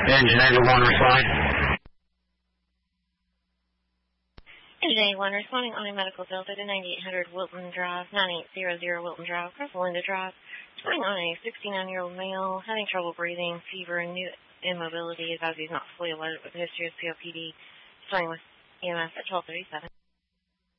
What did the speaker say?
Engine 81 responding. Engine 81 responding on a medical Delta to 9800 Wilton Drive, 9800 Wilton Drive, across Linda Drive. Responding on a 69-year-old male having trouble breathing, fever, and new immobility. Advised he's not fully alert with a history of COPD. Responding with EMS at 1237.